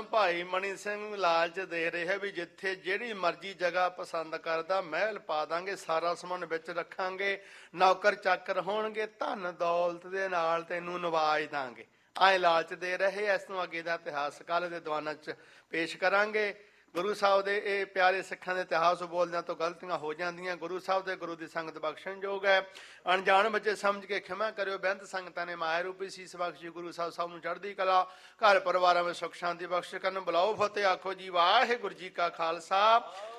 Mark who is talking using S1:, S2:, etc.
S1: ਭਾਈ ਮਣੀ ਸਿੰਘ ਨੂੰ ਲਾਲਚ ਦੇ ਰਿਹਾ ਵੀ ਜਿੱਥੇ ਜਿਹੜੀ ਮਰਜ਼ੀ ਜਗ੍ਹਾ ਪਸੰਦ ਕਰਦਾ ਮਹਿਲ ਪਾ ਦਾਂਗੇ, ਸਾਰਾ ਸਮਾਨ ਵਿੱਚ ਰੱਖਾਂਗੇ, ਨੌਕਰ ਚਾਕਰ ਹੋਣਗੇ, ਧਨ ਦੌਲਤ ਦੇ ਨਾਲ ਤੈਨੂੰ ਨਵਾਜ ਦਾਂਗੇ। ਆਏ ਲਾਲਚ ਦੇ ਰਹੇ। ਇਸ ਤੋਂ ਅੱਗੇ ਦਾ ਇਤਿਹਾਸ ਕੱਲ੍ਹ ਦੇ ਦੀਵਾਨਾਂ 'ਚ ਪੇਸ਼ ਕਰਾਂਗੇ। ਗੁਰੂ ਸਾਹਿਬ ਦੇ ਇਹ ਪਿਆਰੇ ਸਿੱਖਾਂ ਦੇ ਇਤਿਹਾਸ ਬੋਲਦਿਆਂ ਤੋਂ ਗਲਤੀਆਂ ਹੋ ਜਾਂਦੀਆਂ। ਗੁਰੂ ਸਾਹਿਬ ਦੇ ਗੁਰੂ ਦੀ ਸੰਗਤ ਬਖਸ਼ਣਯੋਗ ਹੈ। ਅਣਜਾਣ ਬੱਚੇ ਸਮਝ ਕੇ ਖਿਮਾ ਕਰਿਓ। ਬੇਅੰਤ ਸੰਗਤਾਂ ਨੇ ਮਾਇਆ ਰੂਪੀ ਸੀਸ ਬਖਸ਼ੀ। ਗੁਰੂ ਸਾਹਿਬ ਸਭ ਨੂੰ ਚੜ੍ਹਦੀ ਕਲਾ, ਘਰ ਪਰਿਵਾਰਾਂ ਵਿੱਚ ਸੁੱਖ ਸ਼ਾਂਤੀ ਬਖਸ਼ ਕਰਨ। ਬੁਲਾਓ ਫਤਿਹ, ਆਖੋ ਜੀ ਵਾਹਿਗੁਰੂ ਜੀ ਕਾ ਖਾਲਸਾ